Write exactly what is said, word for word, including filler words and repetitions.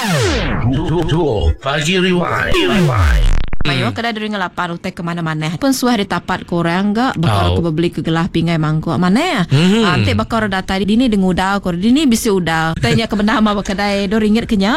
Pagi Rewind. Mayo kada duri ngelapan utek ke mana-mana. Pun suah di tapat korang enggak bakal Oh. aku beli ke gelah pingai mangkuk mana ya. Hmm. Ante bakal data dini dengu udau kor dini bisi udau. Tanya ke benda ma bakadai do ringgit kenya.